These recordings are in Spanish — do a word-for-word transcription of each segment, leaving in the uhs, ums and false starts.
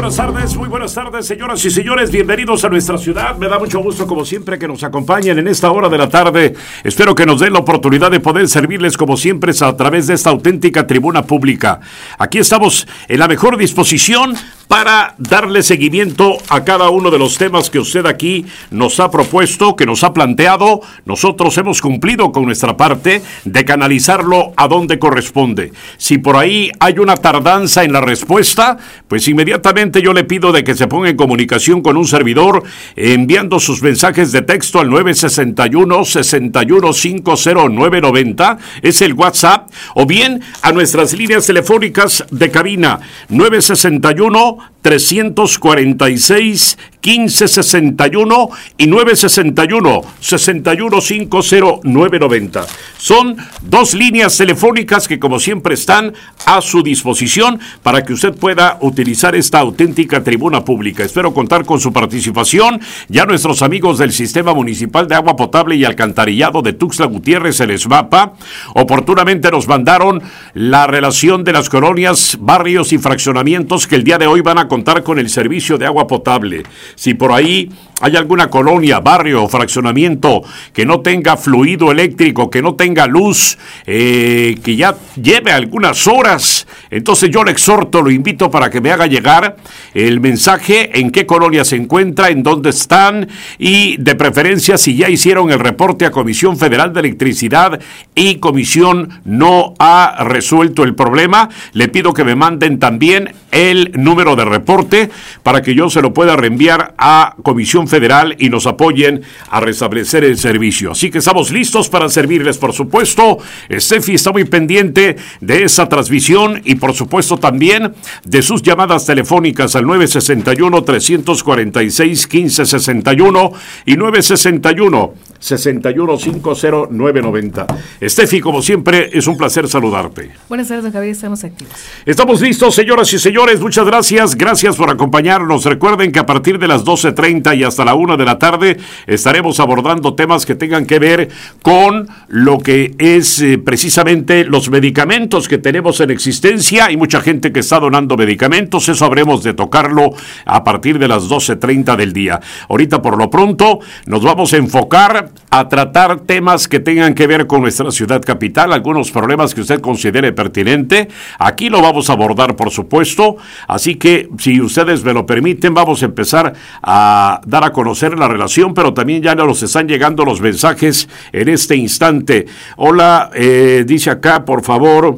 buenas tardes, muy buenas tardes, señoras y señores, bienvenidos a nuestra ciudad. Me da mucho gusto, como siempre, que nos acompañen en esta hora de la tarde. Espero que nos den la oportunidad de poder servirles, como siempre, a través de esta auténtica tribuna pública. Aquí estamos en la mejor disposición para darle seguimiento a cada uno de los temas que usted aquí nos ha propuesto, que nos ha planteado. Nosotros hemos cumplido con nuestra parte de canalizarlo a donde corresponde. Si por ahí hay una tardanza en la respuesta, pues inmediatamente yo le pido de que se ponga en comunicación con un servidor, enviando sus mensajes de texto al nueve seis uno, seis uno cinco cero nueve nueve cero, es el WhatsApp, o bien a nuestras líneas telefónicas de cabina nueve seis uno, tres cuatro seis, uno cinco seis uno y nueve seis uno, seis uno cinco cero nueve nueve cero. Son dos líneas telefónicas que, como siempre, están a su disposición para que usted pueda utilizar esta auténtica tribuna pública. Espero contar con su participación. Ya nuestros amigos del Sistema Municipal de Agua Potable y Alcantarillado de Tuxtla Gutiérrez, el SMAPA, oportunamente nos mandaron la relación de las colonias, barrios y fraccionamientos que el día de hoy van a contar con el servicio de agua potable. Si por ahí hay alguna colonia, barrio o fraccionamiento que no tenga fluido eléctrico, que no tenga luz, eh, que ya lleve algunas horas, entonces yo le exhorto, lo invito para que me haga llegar el mensaje en qué colonia se encuentra, en dónde están y de preferencia si ya hicieron el reporte a Comisión Federal de Electricidad y Comisión no ha resuelto el problema. Le pido que me manden también el número de reporte para que yo se lo pueda reenviar a Comisión Federal y nos apoyen a restablecer el servicio. Así que estamos listos para servirles, por supuesto. Steffi está muy pendiente de esa transmisión y por supuesto también de sus llamadas telefónicas al nueve seis uno, tres cuatro seis, uno cinco seis uno y nueve seis uno, seis uno cinco cero nueve nueve cero. Steffi, como siempre, es un placer saludarte. Buenas tardes, don Javier, estamos activos. Estamos listos, señoras y señores, muchas gracias, gracias por acompañarnos. Recuerden que a partir de las doce treinta y hasta la una de la tarde estaremos abordando temas que tengan que ver con lo que es eh, precisamente los medicamentos que tenemos en existencia. Hay mucha gente que está donando medicamentos, eso habremos de tocarlo a partir de las doce treinta del día. Ahorita, por lo pronto, nos vamos a enfocar a tratar temas que tengan que ver con nuestra ciudad capital, algunos problemas que usted considere pertinente. Aquí lo vamos a abordar, por supuesto, así que si ustedes me lo permiten, vamos a empezar a dar a conocer la relación, pero también ya nos están llegando los mensajes en este instante. Hola, eh, dice acá, por favor,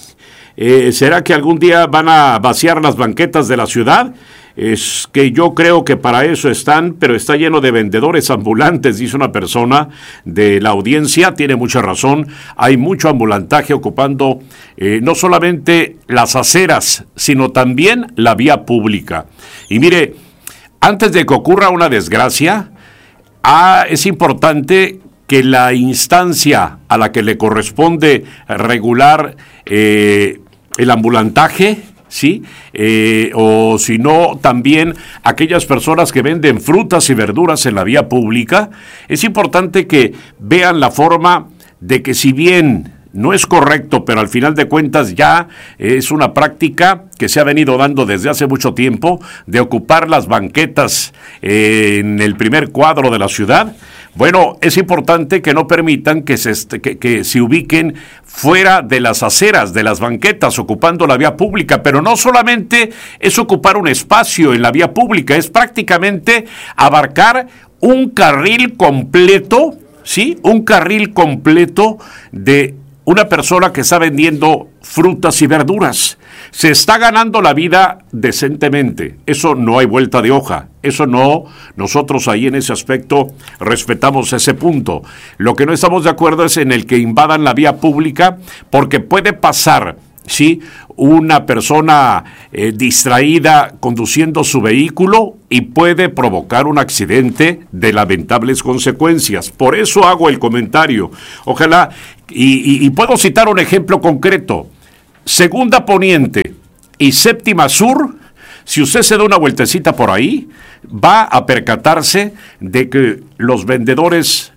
eh, ¿será que algún día van a vaciar las banquetas de la ciudad? Es que yo creo que para eso están, pero está lleno de vendedores ambulantes, dice una persona de la audiencia. Tiene mucha razón, hay mucho ambulantaje ocupando eh, no solamente las aceras, sino también la vía pública. Y mire, antes de que ocurra una desgracia, ah, es importante que la instancia a la que le corresponde regular eh, el ambulantaje, ¿sí? Eh, o si no, también aquellas personas que venden frutas y verduras en la vía pública, es importante que vean la forma de que, si bien no es correcto, pero al final de cuentas ya es una práctica que se ha venido dando desde hace mucho tiempo, de ocupar las banquetas eh, en el primer cuadro de la ciudad. Bueno, es importante que no permitan que se, que, que se ubiquen fuera de las aceras, de las banquetas, ocupando la vía pública. Pero no solamente es ocupar un espacio en la vía pública, es prácticamente abarcar un carril completo, ¿sí? Un carril completo de una persona que está vendiendo frutas y verduras. Se está ganando la vida decentemente. Eso no hay vuelta de hoja. Eso no, nosotros ahí en ese aspecto respetamos ese punto. Lo que no estamos de acuerdo es en el que invadan la vía pública, porque puede pasar, ¿sí?, una persona eh, distraída conduciendo su vehículo y puede provocar un accidente de lamentables consecuencias. Por eso hago el comentario. Ojalá, y, y, y puedo citar un ejemplo concreto. Segunda Poniente y Séptima Sur, si usted se da una vueltecita por ahí, va a percatarse de que los vendedores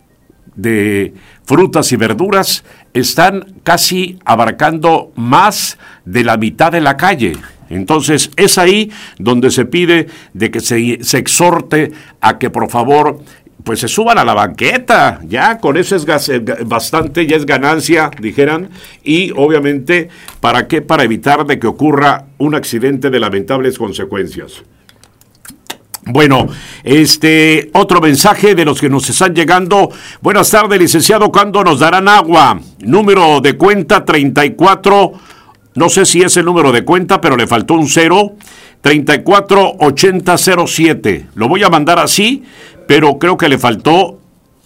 de frutas y verduras están casi abarcando más de la mitad de la calle, Entonces, es ahí donde se pide de que se, se exhorte a que, por favor, pues se suban a la banqueta, ya con eso es gas, bastante, ya es ganancia, dijeran, y obviamente, ¿para qué? Para evitar de que ocurra un accidente de lamentables consecuencias. Bueno, este, otro mensaje de los que nos están llegando. Buenas tardes, licenciado, ¿cuándo nos darán agua? Número de cuenta treinta y cuatro, no sé si es el número de cuenta, pero le faltó un cero, treinta y cuatro ochenta cero siete. Lo voy a mandar así, pero creo que le faltó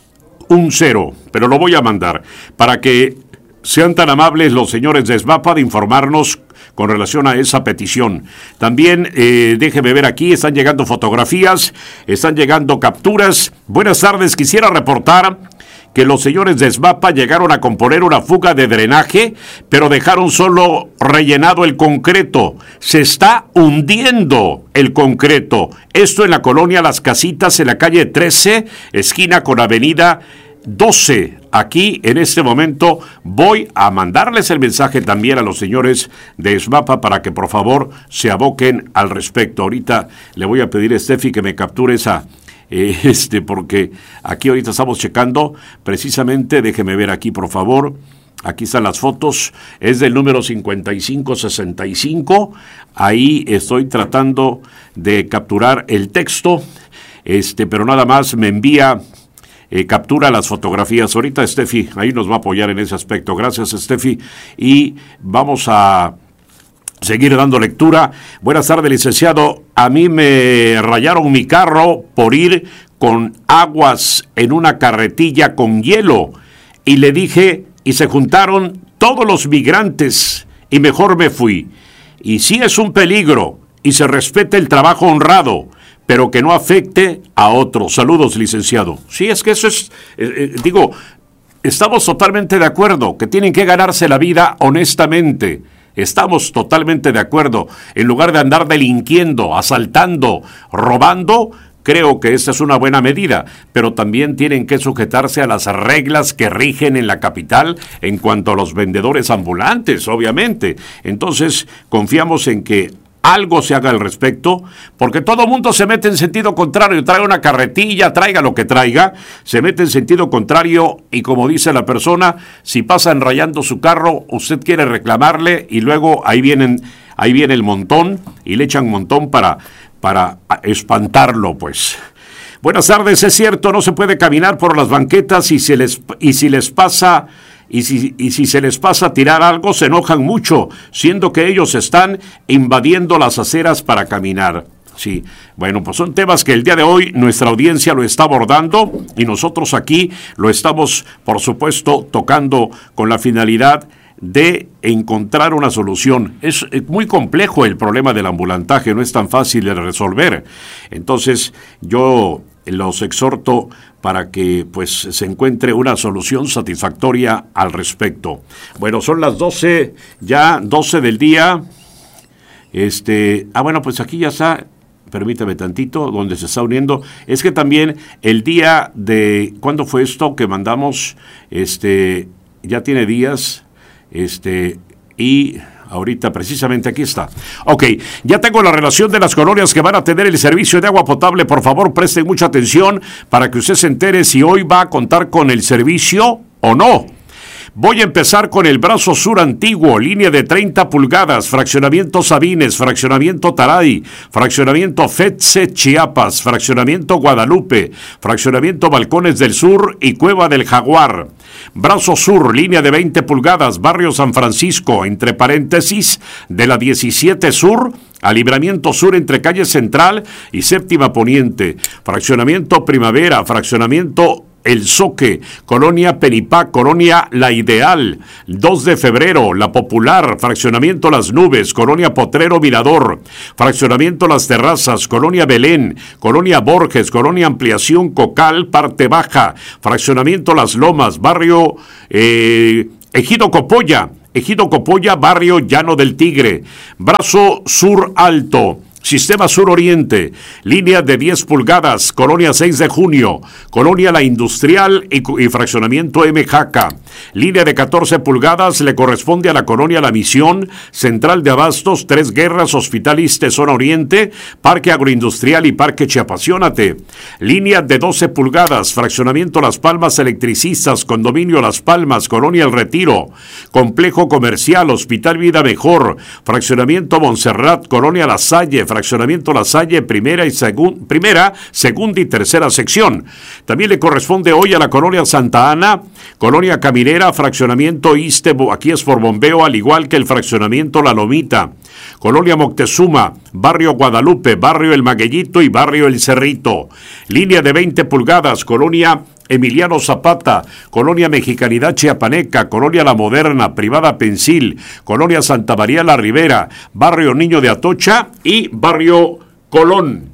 un cero, pero lo voy a mandar para que sean tan amables los señores de SBAPA de informarnos con relación a esa petición. También, eh, déjeme ver aquí, están llegando fotografías, están llegando capturas. Buenas tardes, quisiera reportar que los señores de SBAPA llegaron a componer una fuga de drenaje, pero dejaron solo rellenado el concreto. Se está hundiendo el concreto. Esto en la colonia Las Casitas, en la calle trece, esquina con avenida doce. Aquí, en este momento, voy a mandarles el mensaje también a los señores de SBAPA para que, por favor, se aboquen al respecto. Ahorita le voy a pedir a Steffi que me capture esa... Eh, este, porque aquí ahorita estamos checando, precisamente, déjeme ver aquí, por favor, aquí están las fotos, es del número cincuenta y cinco sesenta y cinco, ahí estoy tratando de capturar el texto, este, pero nada más me envía, eh, captura las fotografías. Ahorita Steffi, ahí nos va a apoyar en ese aspecto. Gracias, Steffi, y vamos a seguir dando lectura. Buenas tardes, licenciado. A mí me rayaron mi carro por ir con aguas en una carretilla con hielo. Y le dije, y se juntaron todos los migrantes, y mejor me fui. Y sí es un peligro, y se respete el trabajo honrado, pero que no afecte a otros. Saludos, licenciado. Sí, es que eso es, eh, eh, digo, estamos totalmente de acuerdo, que tienen que ganarse la vida honestamente. Estamos totalmente de acuerdo. En lugar de andar delinquiendo, asaltando, robando, creo que esta es una buena medida, pero también tienen que sujetarse a las reglas que rigen en la capital en cuanto a los vendedores ambulantes, obviamente. Entonces, confiamos en que algo se haga al respecto, porque todo mundo se mete en sentido contrario, trae una carretilla, traiga lo que traiga, se mete en sentido contrario y como dice la persona, si pasan rayando su carro, usted quiere reclamarle y luego ahí vienen, ahí viene el montón y le echan montón para, para espantarlo, pues. Buenas tardes, es cierto, no se puede caminar por las banquetas y, se les, y si les pasa... Y si, y si se les pasa a tirar algo, se enojan mucho, siendo que ellos están invadiendo las aceras para caminar. Sí, bueno, pues son temas que el día de hoy nuestra audiencia lo está abordando y nosotros aquí lo estamos, por supuesto, tocando con la finalidad de encontrar una solución. Es muy complejo el problema del ambulantaje, no es tan fácil de resolver. Entonces, yo los exhorto para que pues se encuentre una solución satisfactoria al respecto. Bueno, son las doce, ya doce del día. Este, ah, bueno, pues aquí ya está, permítame tantito, donde se está uniendo. Es que también el día de, ¿cuándo fue esto que mandamos? Este, ya tiene días, este, y ahorita precisamente aquí está. Ok, ya tengo la relación de las colonias que van a tener el servicio de agua potable. Por favor, presten mucha atención para que usted se entere si hoy va a contar con el servicio o no. Voy a empezar con el brazo sur antiguo, línea de treinta pulgadas, fraccionamiento Sabines, fraccionamiento Taray, fraccionamiento Fetze Chiapas, fraccionamiento Guadalupe, fraccionamiento Balcones del Sur y Cueva del Jaguar. Brazo sur, línea de veinte pulgadas, barrio San Francisco, entre paréntesis, de la diecisiete Sur a Libramiento Sur entre calle Central y Séptima Poniente. Fraccionamiento Primavera, fraccionamiento El Zoque, Colonia Penipá, Colonia La Ideal, dos de febrero, La Popular, Fraccionamiento Las Nubes, Colonia Potrero Mirador, Fraccionamiento Las Terrazas, Colonia Belén, Colonia Borges, Colonia Ampliación Cocal, Parte Baja, Fraccionamiento Las Lomas, Barrio eh, Ejido Copolla, Ejido Copolla, Barrio Llano del Tigre, Brazo Sur Alto, Sistema Sur Oriente, línea de diez pulgadas, Colonia seis de junio, Colonia La Industrial y, y Fraccionamiento M. Jaca. Línea de catorce pulgadas le corresponde a la Colonia La Misión, Central de Abastos, Tres Guerras, Hospital Iste, Zona Oriente, Parque Agroindustrial y Parque Chiapasionate. Línea de doce pulgadas, Fraccionamiento Las Palmas Electricistas, Condominio Las Palmas, Colonia El Retiro, Complejo Comercial, Hospital Vida Mejor, Fraccionamiento Montserrat, Colonia La Salle, Fraccionamiento La Salle, primera, y segun, primera, segunda y tercera sección. También le corresponde hoy a la Colonia Santa Ana, Colonia Caminera, Fraccionamiento Iste, aquí es por bombeo, al igual que el Fraccionamiento La Lomita. Colonia Moctezuma, Barrio Guadalupe, Barrio El Magueyito y Barrio El Cerrito. Línea de veinte pulgadas, Colonia Emiliano Zapata, Colonia Mexicanidad Chiapaneca, Colonia La Moderna, Privada Pensil, Colonia Santa María La Ribera, Barrio Niño de Atocha y Barrio Colón.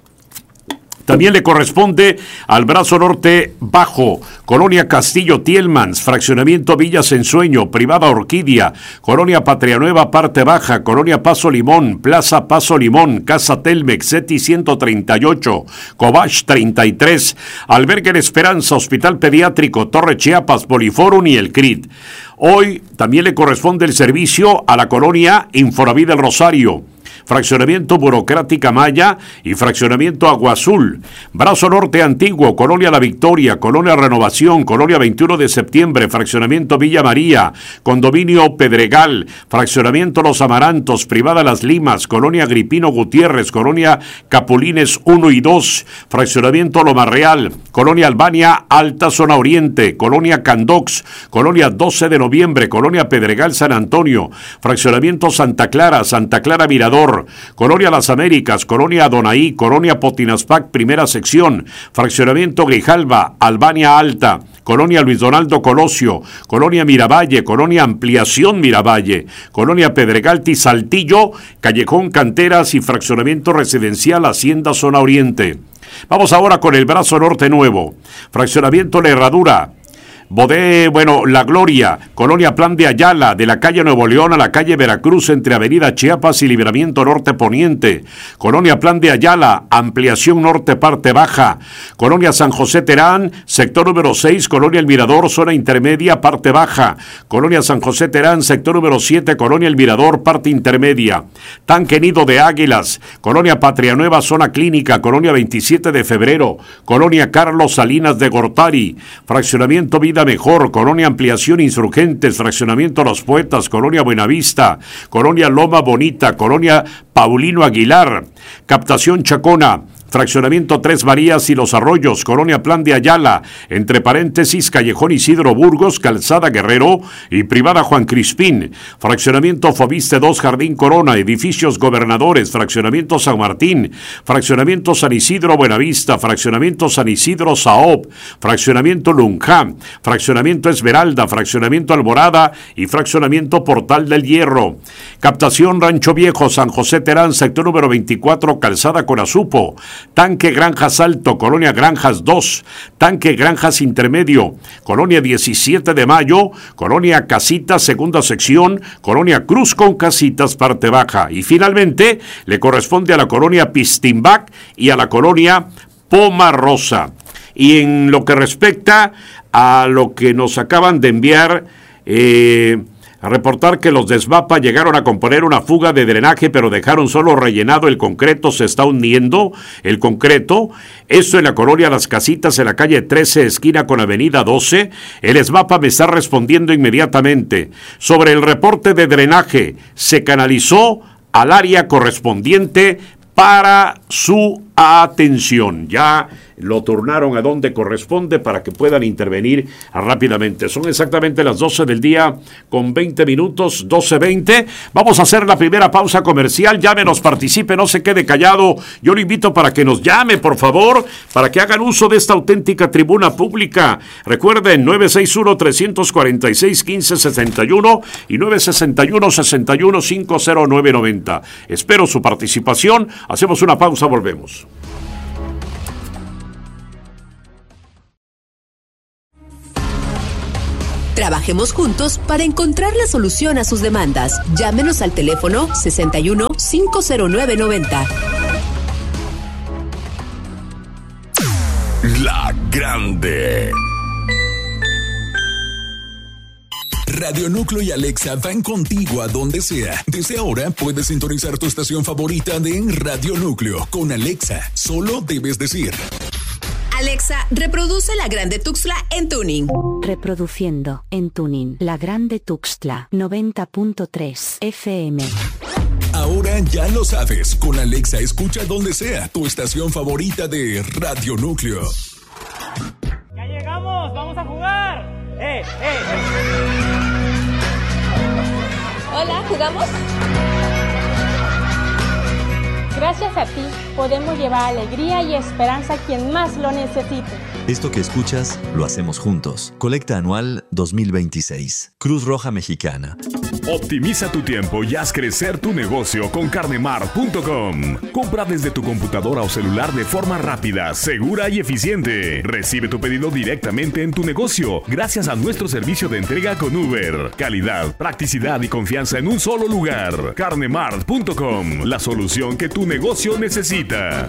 También le corresponde al brazo norte bajo, Colonia Castillo Tielmans, Fraccionamiento Villas Ensueño, Privada Orquídea, Colonia Patria Nueva parte baja, Colonia Paso Limón, Plaza Paso Limón, Casa Telmex, Seti ciento treinta y ocho, Cobach treinta y tres, Albergue La Esperanza, Hospital Pediátrico, Torre Chiapas, Poliforum y el C R I D. Hoy también le corresponde el servicio a la Colonia Infonavit del Rosario, Fraccionamiento Burocrática Maya y Fraccionamiento Agua Azul. Brazo Norte Antiguo, Colonia La Victoria, Colonia Renovación, Colonia veintiuno de septiembre, Fraccionamiento Villa María, Condominio Pedregal, Fraccionamiento Los Amarantos, Privada Las Limas, Colonia Agripino Gutiérrez, Colonia Capulines uno y dos, Fraccionamiento Loma Real, Colonia Albania Alta Zona Oriente, Colonia Candox, Colonia doce de noviembre, Colonia Pedregal San Antonio, Fraccionamiento Santa Clara, Santa Clara Mirador, Colonia Las Américas, Colonia Donaí, Colonia Potinaspac, primera sección, Fraccionamiento Grijalba, Albania Alta, Colonia Luis Donaldo Colosio, Colonia Miravalle, Colonia Ampliación Miravalle, Colonia Pedregalti Saltillo, Callejón Canteras y Fraccionamiento Residencial Hacienda Zona Oriente. Vamos ahora con el brazo norte nuevo, Fraccionamiento La Herradura, Bodé, bueno, La Gloria, Colonia Plan de Ayala, de la calle Nuevo León a la calle Veracruz, entre Avenida Chiapas y Libramiento Norte Poniente. Colonia Plan de Ayala, Ampliación Norte Parte Baja. Colonia San José Terán, sector número seis, Colonia El Mirador, zona intermedia, parte baja. Colonia San José Terán, sector número siete, Colonia El Mirador, parte intermedia. Tanque Nido de Águilas, Colonia Patria Nueva, zona clínica, Colonia veintisiete de febrero, Colonia Carlos Salinas de Gortari, Fraccionamiento Vida Mejor, Colonia Ampliación Insurgentes, Fraccionamiento Los Poetas, Colonia Buenavista, Colonia Loma Bonita, Colonia Paulino Aguilar, Captación Chacona, Fraccionamiento Tres Marías y Los Arroyos, Colonia Plan de Ayala, entre paréntesis, Callejón Isidro Burgos, Calzada Guerrero y Privada Juan Crispín. Fraccionamiento Fobiste dos, Jardín Corona, Edificios Gobernadores, Fraccionamiento San Martín, Fraccionamiento San Isidro Buenavista, Fraccionamiento San Isidro Saop, Fraccionamiento Lunjam, Fraccionamiento Esmeralda, Fraccionamiento Alborada y Fraccionamiento Portal del Hierro. Captación Rancho Viejo, San José Terán, sector número veinticuatro, Calzada Corazupo. Tanque Granjas Alto, Colonia Granjas dos, Tanque Granjas Intermedio, Colonia diecisiete de mayo, Colonia Casitas, segunda sección, Colonia Cruz con Casitas, parte baja. Y finalmente le corresponde a la Colonia Pistimbac y a la Colonia Poma Rosa. Y en lo que respecta a lo que nos acaban de enviar, eh... a reportar que los de SBAPA llegaron a componer una fuga de drenaje, pero dejaron solo rellenado el concreto, se está hundiendo el concreto. Esto en la colonia Las Casitas, en la calle trece, esquina con avenida doce. El SBAPA me está respondiendo inmediatamente. Sobre el reporte de drenaje, se canalizó al área correspondiente para su atención. Ya lo turnaron a donde corresponde para que puedan intervenir rápidamente. Son exactamente las doce del día con veinte minutos, doce veinte. Vamos a hacer la primera pausa comercial. Llámenos, participe, no se quede callado. Yo lo invito para que nos llame, por favor, para que hagan uso de esta auténtica tribuna pública. Recuerden, nueve seis uno, tres cuatro seis, uno cinco seis uno y nueve seis uno, seis uno cinco cero nueve nueve cero. Espero su participación. Hacemos una pausa, volvemos. Trabajemos juntos para encontrar la solución a sus demandas. Llámenos al teléfono sesenta y uno, cinco cero nueve, noventa. La Grande. Radio Núcleo y Alexa van contigo a donde sea. Desde ahora puedes sintonizar tu estación favorita de Radio Núcleo con Alexa. Solo debes decir: Alexa, reproduce La Grande Tuxtla en tuning. Reproduciendo en tuning La Grande Tuxtla noventa punto tres F M. Ahora ya lo sabes, con Alexa escucha donde sea tu estación favorita de Radio Núcleo. ¡Ya llegamos! ¡Vamos a jugar! ¡Eh, eh! Hola, ¿jugamos? Gracias a ti podemos llevar alegría y esperanza a quien más lo necesite. Esto que escuchas lo hacemos juntos. Colecta anual dos mil veintiséis. Cruz Roja Mexicana. Optimiza tu tiempo y haz crecer tu negocio con carnemart punto com. Compra desde tu computadora o celular de forma rápida, segura y eficiente. Recibe tu pedido directamente en tu negocio gracias a nuestro servicio de entrega con Uber. Calidad, practicidad y confianza en un solo lugar. carnemart punto com, la solución que tu negocio necesita.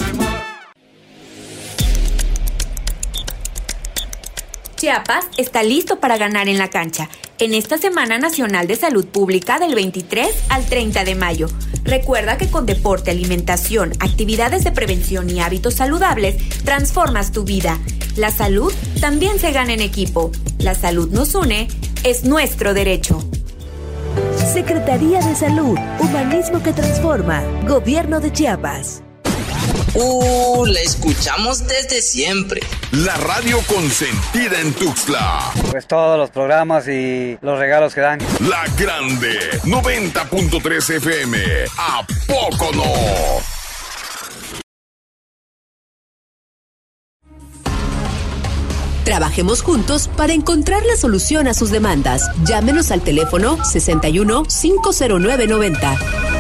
Chiapas está listo para ganar en la cancha en esta Semana Nacional de Salud Pública del veintitrés al treinta de mayo. Recuerda que con deporte, alimentación, actividades de prevención y hábitos saludables, transformas tu vida. La salud también se gana en equipo. La salud nos une, es nuestro derecho. Secretaría de Salud, Humanismo que Transforma, Gobierno de Chiapas. Uh, la escuchamos desde siempre. La radio consentida en Tuxtla. Pues todos los programas y los regalos que dan. La Grande, noventa punto tres F M. ¿A poco no? Trabajemos juntos para encontrar la solución a sus demandas. Llámenos al teléfono sesenta y uno, cinco cero nueve, noventa.